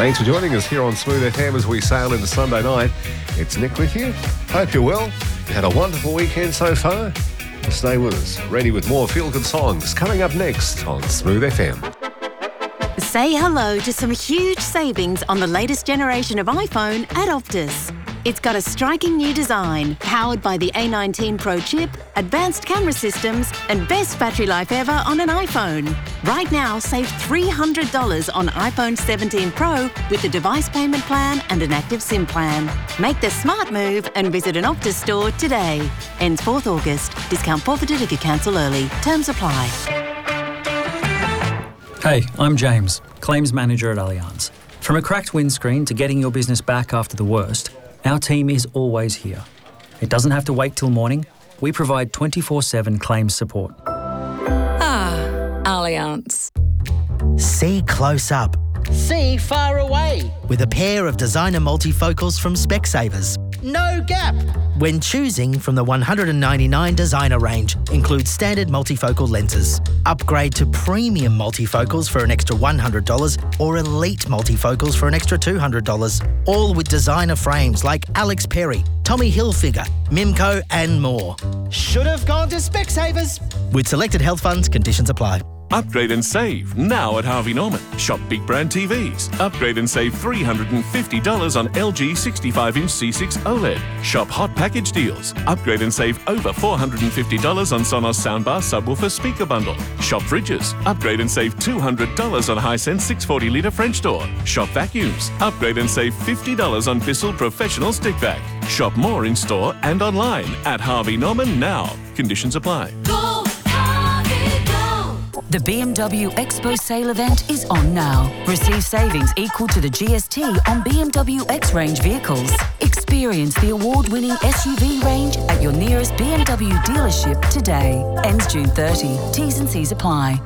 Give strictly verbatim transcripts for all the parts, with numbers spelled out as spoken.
Thanks for joining us here on Smooth F M as we sail into Sunday night. It's Nick with you. Hope you're well. You had a wonderful weekend so far. Stay with us. Ready with more feel-good songs coming up next on Smooth F M. Say hello to some huge savings on the latest generation of iPhone at Optus. It's got a striking new design, powered by the A nineteen Pro chip, advanced camera systems, and best battery life ever on an iPhone. Right now, save three hundred dollars on iPhone seventeen Pro with the device payment plan and an active SIM plan. Make the smart move and visit an Optus store today. Ends fourth August. Discount forfeited if you cancel early. Terms apply. Hey, I'm James, Claims Manager at Allianz. From a cracked windscreen to getting your business back after the worst, our team is always here. It doesn't have to wait till morning. We provide twenty-four seven claims support. Ah, Allianz. See close up See far away. with a pair of designer multifocals from Specsavers. No gap. When choosing from the one hundred ninety-nine designer range, includes standard multifocal lenses. Upgrade to premium multifocals for an extra one hundred dollars or elite multifocals for an extra two hundred dollars. All with designer frames like Alex Perry, Tommy Hilfiger, Mimco and more. Should have gone to Specsavers. With selected health funds, conditions apply. Upgrade and save now at Harvey Norman. Shop big brand T Vs. Upgrade and save three hundred fifty dollars on L G sixty-five inch C six OLED. Shop hot package deals. Upgrade and save over four hundred fifty dollars on Sonos soundbar subwoofer speaker bundle. Shop fridges. Upgrade and save two hundred dollars on Hisense six hundred forty litre French door. Shop vacuums. Upgrade and save fifty dollars on Bissell Professional Stick Vac. Shop more in store and online at Harvey Norman now. Conditions apply. The B M W Expo sale event is on now. Receive savings equal to the G S T on B M W X-Range vehicles. Experience the award-winning S U V range at your nearest B M W dealership today. Ends June thirtieth. T's and C's apply.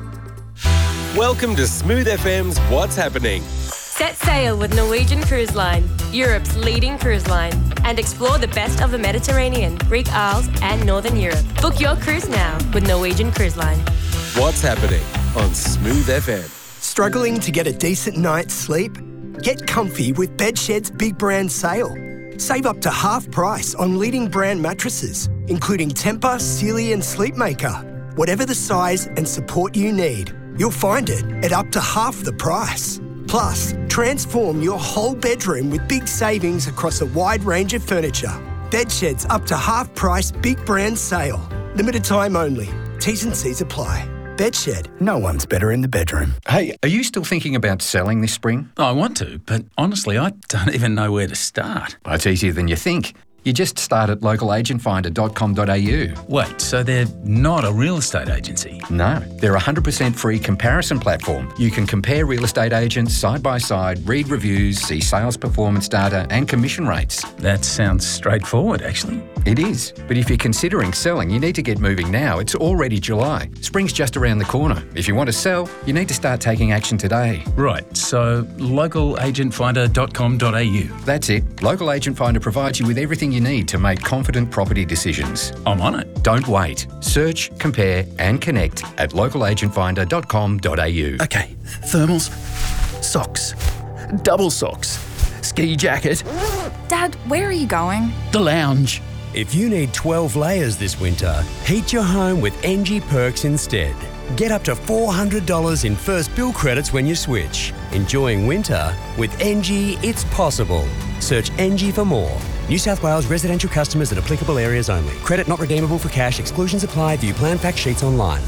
Welcome to Smooth F M's What's Happening. Set sail with Norwegian Cruise Line, Europe's leading cruise line, and explore the best of the Mediterranean, Greek Isles, and Northern Europe. Book your cruise now with Norwegian Cruise Line. What's Happening on Smooth F M. Struggling to get a decent night's sleep? Get comfy with Bedshed's big brand sale. Save up to half price on leading brand mattresses, including Tempur, Sealy and Sleepmaker. Whatever the size and support you need, you'll find it at up to half the price. Plus, transform your whole bedroom with big savings across a wide range of furniture. Bedshed's up to half price big brand sale. Limited time only. T's and C's apply. Bedshed. No one's better in the bedroom. Hey, are you still thinking about selling this spring? I want to, but honestly, I don't even know where to start. Well, it's easier than you think. You just start at local agent finder dot com dot a u. Wait, so they're not a real estate agency? No, they're a one hundred percent free comparison platform. You can compare real estate agents side by side, read reviews, see sales performance data and commission rates. That sounds straightforward, actually. It is, but if you're considering selling, you need to get moving now. It's already July. Spring's just around the corner. If you want to sell, you need to start taking action today. Right, so local agent finder dot com dot a u. That's it. Local Agent Finder provides you with everything you need to make confident property decisions. I'm on it. Don't wait. Search, compare and connect at local agent finder dot com dot a u. Okay, thermals, socks, double socks, ski jacket. Dad, where are you going? The lounge. If you need twelve layers this winter, heat your home with N G Perks instead. Get up to four hundred dollars in first bill credits when you switch. Enjoying winter? With N G, it's possible. Search N G for more. New South Wales residential customers in applicable areas only. Credit not redeemable for cash. Exclusions apply. View plan fact sheets online.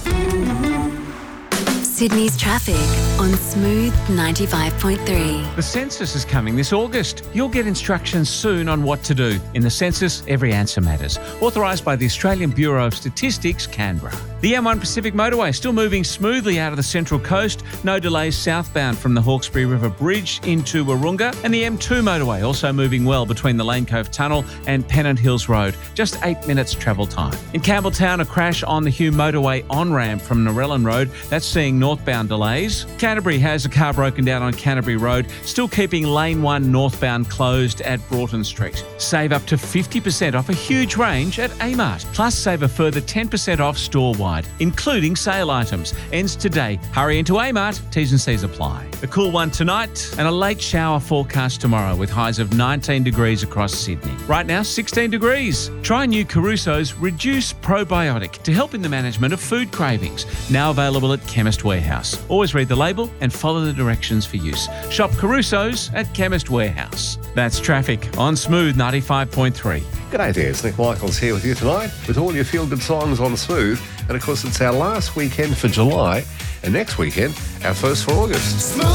Sydney's traffic on Smooth ninety-five point three. The census is coming this August. You'll get instructions soon on what to do. In the census, every answer matters. Authorised by the Australian Bureau of Statistics, Canberra. The M one Pacific Motorway still moving smoothly out of the Central Coast. No delays southbound from the Hawkesbury River Bridge into Wahroonga. And the M two Motorway also moving well between the Lane Cove Tunnel and Pennant Hills Road. Just eight minutes travel time. In Campbelltown, a crash on the Hume Motorway on-ramp from Narellan Road. That's seeing north northbound delays. Canterbury has a car broken down on Canterbury Road, still keeping lane one northbound closed at Broughton Street. Save up to fifty percent off a huge range at Amart. Plus, save a further ten percent off store-wide, including sale items. Ends today. Hurry into Amart. T's and C's apply. A cool one tonight and a late shower forecast tomorrow with highs of nineteen degrees across Sydney. Right now, sixteen degrees. Try new Caruso's Reduce Probiotic to help in the management of food cravings. Now available at Chemist Warehouse. Always read the label and follow the directions for use. Shop Caruso's at Chemist Warehouse. That's traffic on Smooth ninety-five point three. G'day there, it's Nick Michaels here with you tonight with all your feel-good songs on Smooth. And of course, it's our last weekend for July and next weekend, our first for August.